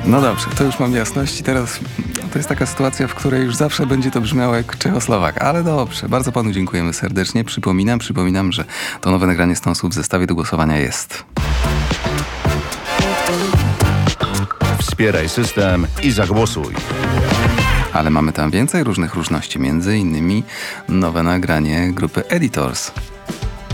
No dobrze, to już mam jasność i teraz to jest taka sytuacja, w której już zawsze będzie to brzmiało jak Czechosłowak, ale dobrze, bardzo panu dziękujemy serdecznie. Przypominam, że to nowe nagranie Stonesów w zestawie do głosowania jest. Wspieraj system i zagłosuj. Ale mamy tam więcej różnych różności, między innymi nowe nagranie grupy Editors.